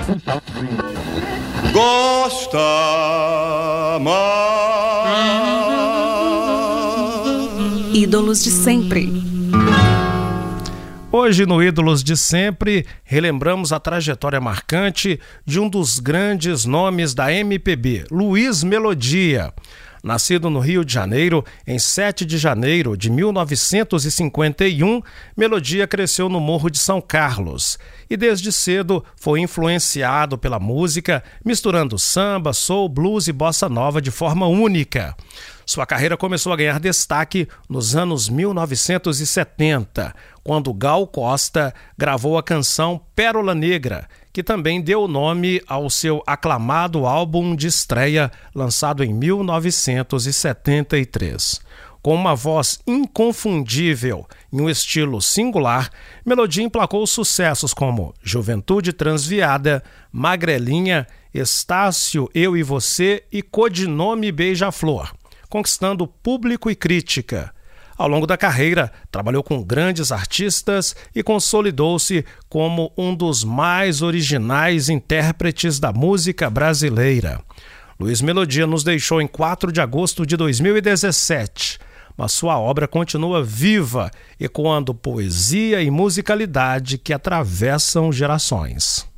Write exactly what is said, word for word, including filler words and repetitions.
Gosta mais. Ídolos de sempre. Hoje no Ídolos de Sempre, relembramos a trajetória marcante de um dos grandes nomes da M P B, Luiz Melodia. Nascido no Rio de Janeiro, em sete de janeiro de mil novecentos e cinquenta e um, Melodia cresceu no Morro de São Carlos e desde cedo foi influenciado pela música, misturando samba, soul, blues e bossa nova de forma única. Sua carreira começou a ganhar destaque nos anos mil novecentos e setenta, quando Gal Costa gravou a canção Pérola Negra, que também deu nome ao seu aclamado álbum de estreia, lançado em mil novecentos e setenta e três. Com uma voz inconfundível e um estilo singular, Melodia emplacou sucessos como Juventude Transviada, Magrelinha, Estácio, Eu e Você e Codinome Beija-Flor, conquistando público e crítica. Ao longo da carreira, trabalhou com grandes artistas e consolidou-se como um dos mais originais intérpretes da música brasileira. Luiz Melodia nos deixou em quatro de agosto de dois mil e dezessete, mas sua obra continua viva, ecoando poesia e musicalidade que atravessam gerações.